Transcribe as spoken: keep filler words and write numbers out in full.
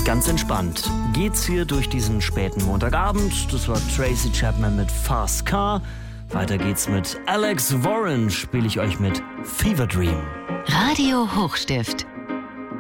Ganz entspannt geht's hier durch diesen späten Montagabend. Das war Tracy Chapman mit Fast Car. Weiter geht's mit Alex Warren, spiele ich euch mit Fever Dream. Radio Hochstift,